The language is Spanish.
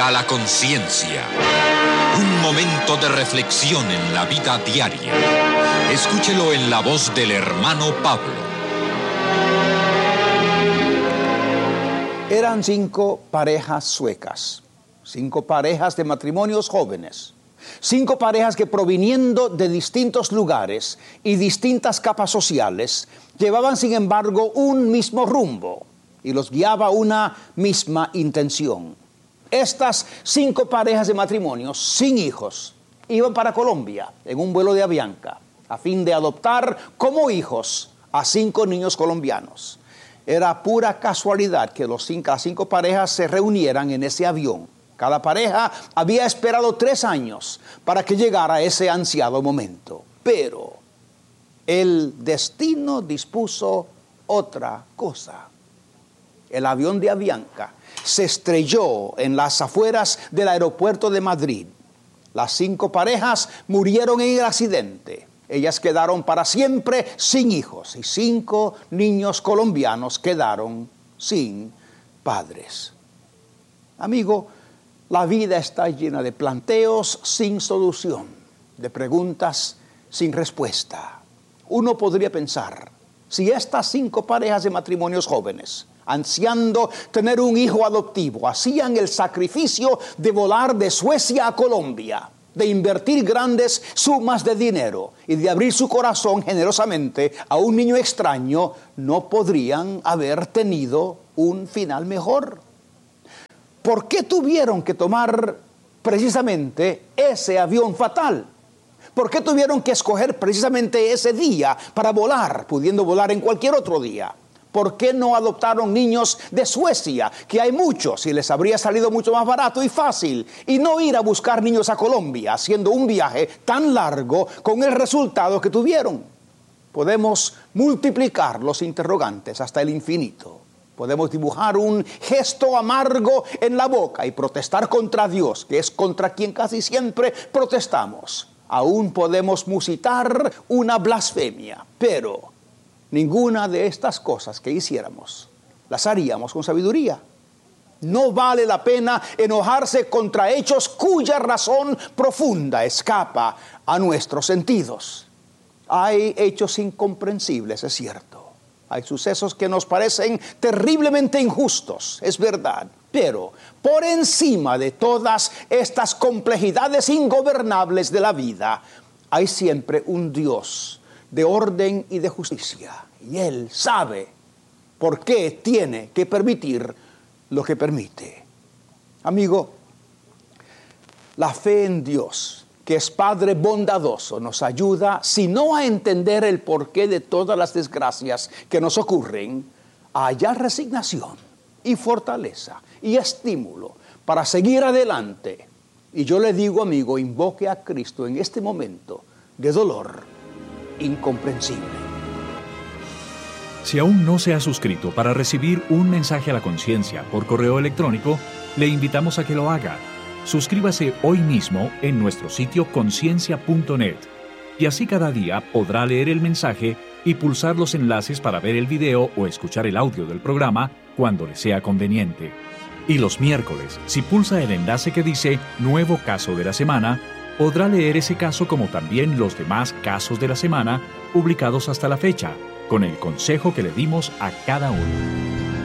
A la conciencia. Un momento de reflexión en la vida diaria. Escúchelo en la voz del hermano Pablo. Eran 5 parejas suecas, 5 parejas de matrimonios jóvenes, 5 parejas que, proviniendo de distintos lugares y distintas capas sociales, llevaban sin embargo un mismo rumbo y los guiaba una misma intención. Estas 5 parejas de matrimonios sin hijos iban para Colombia en un vuelo de Avianca a fin de adoptar como hijos a 5 niños colombianos. Era pura casualidad que las 5 parejas se reunieran en ese avión. Cada pareja había esperado 3 años para que llegara ese ansiado momento. Pero el destino dispuso otra cosa. El avión de Avianca se estrelló en las afueras del aeropuerto de Madrid. Las 5 parejas murieron en el accidente. Ellas quedaron para siempre sin hijos y 5 niños colombianos quedaron sin padres. Amigo, la vida está llena de planteos sin solución, de preguntas sin respuesta. Uno podría pensar, si estas 5 parejas de matrimonios jóvenes, ansiando tener un hijo adoptivo, hacían el sacrificio de volar de Suecia a Colombia, de invertir grandes sumas de dinero y de abrir su corazón generosamente a un niño extraño, no podrían haber tenido un final mejor. ¿Por qué tuvieron que tomar precisamente ese avión fatal? ¿Por qué tuvieron que escoger precisamente ese día para volar, pudiendo volar en cualquier otro día? ¿Por qué no adoptaron niños de Suecia, que hay muchos y les habría salido mucho más barato y fácil? Y no ir a buscar niños a Colombia, haciendo un viaje tan largo con el resultado que tuvieron. Podemos multiplicar los interrogantes hasta el infinito. Podemos dibujar un gesto amargo en la boca y protestar contra Dios, que es contra quien casi siempre protestamos. Aún podemos musitar una blasfemia, pero ninguna de estas cosas que hiciéramos las haríamos con sabiduría. No vale la pena enojarse contra hechos cuya razón profunda escapa a nuestros sentidos. Hay hechos incomprensibles, es cierto. Hay sucesos que nos parecen terriblemente injustos, es verdad. Pero por encima de todas estas complejidades ingobernables de la vida, hay siempre un Dios de orden y de justicia. Y Él sabe por qué tiene que permitir lo que permite. Amigo, la fe en Dios, que es Padre bondadoso, nos ayuda, si no a entender el porqué de todas las desgracias que nos ocurren, a hallar resignación y fortaleza y estímulo para seguir adelante. Y yo le digo, amigo, invoque a Cristo en este momento de dolor incomprensible. Si aún no se ha suscrito para recibir un mensaje a la conciencia por correo electrónico, le invitamos a que lo haga. Suscríbase hoy mismo en nuestro sitio conciencia.net y así cada día podrá leer el mensaje y pulsar los enlaces para ver el video o escuchar el audio del programa cuando le sea conveniente. Y los miércoles, si pulsa el enlace que dice Nuevo Caso de la Semana, podrá leer ese caso como también los demás casos de la semana publicados hasta la fecha, con el consejo que le dimos a cada uno.